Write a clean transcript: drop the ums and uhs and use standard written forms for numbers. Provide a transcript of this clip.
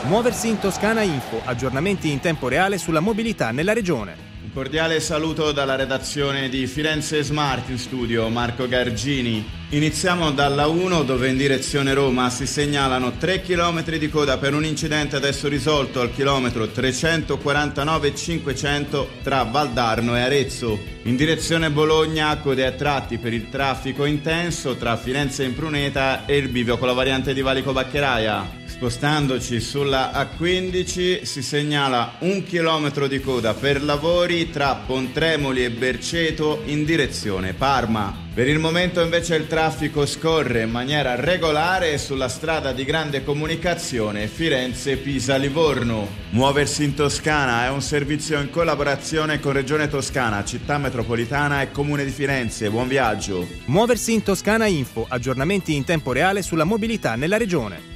Muoversi in Toscana Info, aggiornamenti in tempo reale sulla mobilità nella regione. Un cordiale saluto dalla redazione di Firenze Smart, in studio Marco Gargini. Iniziamo dalla 1 dove in direzione Roma si segnalano 3 km di coda per un incidente adesso risolto al chilometro 349,500 tra Valdarno e Arezzo. In direzione Bologna code a tratti per il traffico intenso tra Firenze e Impruneta e il bivio con la variante di Valico Baccheraia. Spostandoci sulla A15 si segnala 1 chilometro di coda per lavori tra Pontremoli e Berceto in direzione Parma. Per il momento invece il traffico scorre in maniera regolare sulla strada di grande comunicazione Firenze-Pisa-Livorno. Muoversi in Toscana è un servizio in collaborazione con Regione Toscana, Città Metropolitana e Comune di Firenze. Buon viaggio! Muoversi in Toscana Info, aggiornamenti in tempo reale sulla mobilità nella regione.